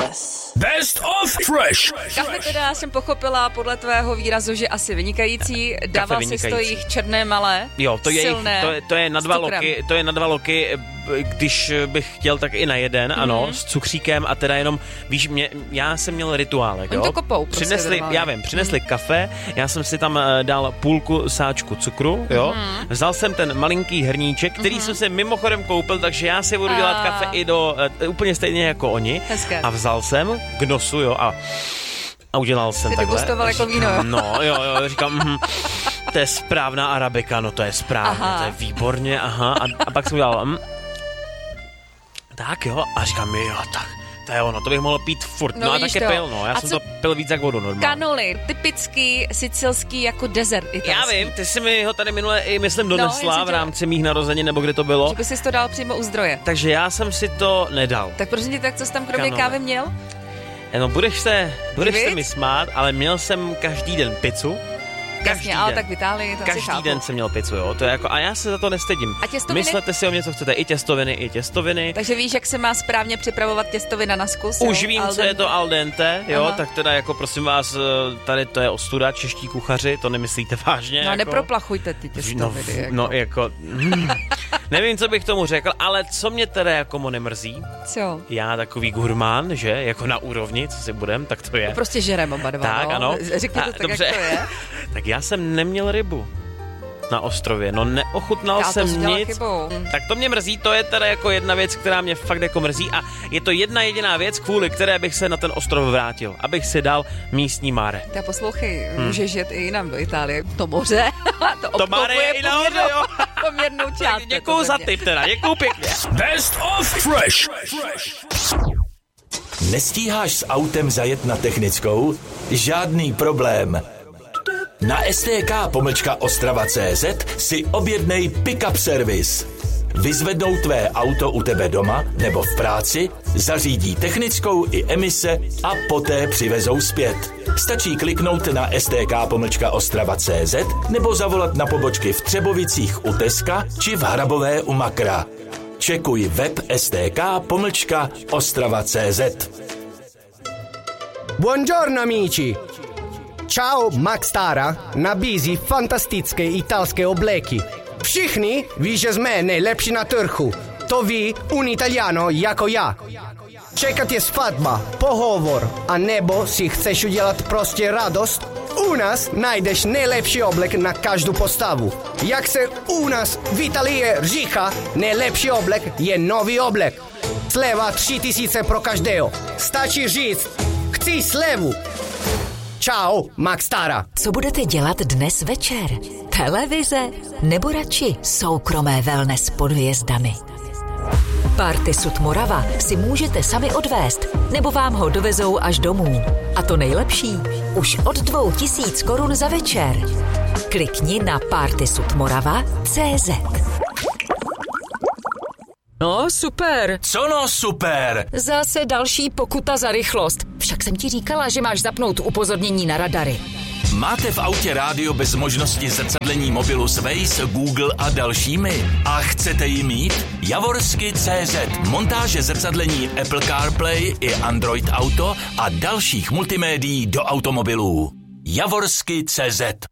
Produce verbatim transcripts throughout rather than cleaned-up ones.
Yes. Best of Fresh. Kafe teda jsem pochopila podle tvého výrazu, že asi vynikající. Dával si to jejich černé malé, jo, to je silné, jich, to, je, to je na dva loky, to je na dva loky, když bych chtěl, tak i na jeden, mm. ano, s cukříkem a teda jenom, víš, mě, já jsem měl rituálek, jo. Oni to kopou, prostě přinesli, já vím, přinesli mm. kafe, já jsem si tam dal půlku sáčku cukru, jo, mm. vzal jsem ten malinký hrníček, který mm. jsem si mimochodem koupil, takže já si budu dělat kafe i do, uh, úplně stejně jako oni. Hezké. A vzal jsem k nosu, jo, a a udělal jsem Ty takhle. Ty degustoval jako víno, jo? No, jo, jo, říkám, mm, to je správná arabika, no to je správně, aha. To je výborně, aha. A, a pak jsem udělal, mm, tak jo, a říkám, jo, tak, to je ono, to bych mohl pít furt. No, no a taky pil, no, já a jsem to pil víc jak vodu normálně. Kanoli, typický sicilský jako dezert italský. Já vím, ty jsi mi ho tady minule i, myslím, donesla no, v rámci mých narozenin, nebo kdy to bylo. Že by jsi to dal přímo u zdroje. Takže já jsem si to nedal. Tak prosím tě, tak co jsi tam kromě Kanole. Kávy měl? No, budeš se, budeš se mi smát, ale měl jsem každý den pizzu. Každý Jasně, ale tak v Itálii to Každý chápu. den jsem měl pizzu, jo. To je jako, a já se za to nestydím. A těstoviny? Myslete si o mě, co chcete. I těstoviny, i těstoviny. Takže víš, jak se má správně připravovat těstovina na zkus? Už jo? vím, al co je to al dente, jo. Aha. Tak teda jako prosím vás, tady to je ostuda, čeští kuchaři, to nemyslíte vážně. No jako... neproplachujte ty těstoviny. No, jako. no jako... Hmm. Nevím, co bych tomu řekl, ale co mě teda jako mo nemrzí. Co? Já takový gurmán, že? Jako na úrovni, co si budem, tak to je. No prostě žerem oba dva, tak, no. ano. Řekni to tak, dobře. jak to je. Tak já jsem neměl rybu na ostrově, no neochutnal já jsem nic. Chybou. Tak to mě mrzí, to je teda jako jedna věc, která mě fakt jako mrzí a je to jedna jediná věc, kvůli které bych se na ten ostrov vrátil, abych si dal místní mare. Tak poslouchej, hmm. můžeš jet i jinam do Itálie. To moře, to, to mare je i nahoře, jo. Poměrnou část. Děkuju za tip teda, děkuju pěkně. Best of Fresh. Nestíháš s autem zajet na technickou? Žádný problém. Na S T K pomlčka Ostrava tečka cé zet si objednej pick-up servis. Vyzvednou tvé auto u tebe doma nebo v práci, zařídí technickou i emise a poté přivezou zpět. Stačí kliknout na S T K pomlčka Ostrava tečka cé zet nebo zavolat na pobočky v Třebovicích u Teska či v Hrabové u Makra. Čekuj web S T K pomlčka Ostrava tečka cé zet. Buongiorno amici! Ciao, Max Stara nabízí fantastické italské obleky. Všichni ví, že jsme nejlepší na trhu. To ví un Italiano jako já. Čeká tě svatba, pohovor, a nebo si chceš udělat prostě radost? U nás najdeš nejlepší oblek na každou postavu. Jak se u nás v Itálii říká, nejlepší oblek je nový oblek. Sleva tři tisíce pro každého. Stačí říct, chci slevu. Čau, Max Stara. Co budete dělat dnes večer? Televize nebo radši soukromé wellness pod hvězdami? Party Sud Morava si můžete sami odvést, nebo vám ho dovezou až domů. A to nejlepší, už od dvou tisíc korun za večer. Klikni na party sud morava tečka cé zet. No, super. Co no, super? Zase další pokuta za rychlost. Však jsem ti říkala, že máš zapnout upozornění na radary. Máte v autě rádio bez možnosti zrcadlení mobilu s Waze, Google a dalšími? A chcete ji mít? Javorsky tečka cé zet. Montáže zrcadlení Apple CarPlay i Android Auto a dalších multimédií do automobilů. Javorsky tečka cé zet.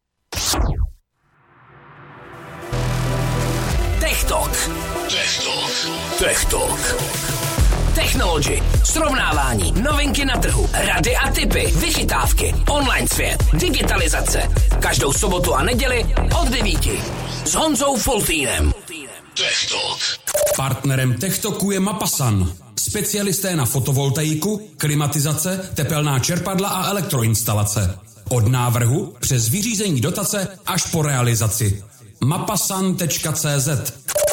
Techtalk. Techtalk. Techtalk. Technology, srovnávání, novinky na trhu, rady a tipy, vychytávky, online svět, digitalizace. Každou sobotu a neděli od devíti s Honzou Foltýnem. Techtalk. Partnerem Techtalku je Mapasan. Specialisté na fotovoltaiku, klimatizace, tepelná čerpadla a elektroinstalace. Od návrhu přes vyřízení dotace až po realizaci. mapasan tečka cé zet.